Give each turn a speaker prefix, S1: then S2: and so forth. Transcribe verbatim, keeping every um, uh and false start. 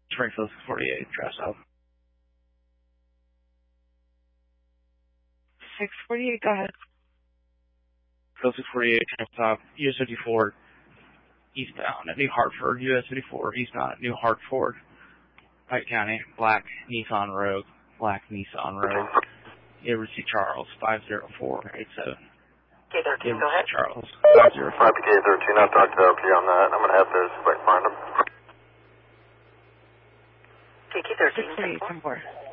S1: Springfield six forty-eight, drive south.
S2: six forty-eight, go ahead.
S1: Springfield six forty-eight, drive south, U S fifty-four, eastbound at New Hartford, U S fifty-four, eastbound at New Hartford, Pike County, black Nissan Rogue, black Nissan Rogue, Edward C. Charles, five zero four eight seven.
S3: K thirteen, go ahead.
S1: Charles, five zero four.
S4: five K thirteen, I'll talk to L P on that. I'm going to have to see if I can find him.
S3: K thirteen,
S2: six forty-eight, ten four.